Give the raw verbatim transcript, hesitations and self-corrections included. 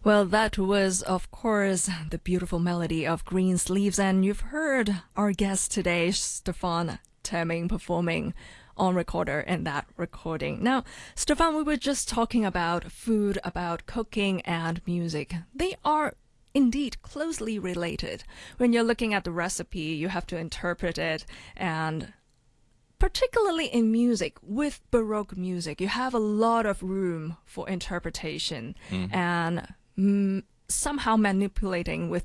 Well, that was, of course, the beautiful melody of Greensleeves, and you've heard our guest today, Stefan Temming, performing on recorder in that recording. Now, Stefan, we were just talking about food, about cooking and music. They are indeed closely related. When you're looking at the recipe, you have to interpret it, and particularly in music, with Baroque music, you have a lot of room for interpretation Mm. and mm, somehow manipulating with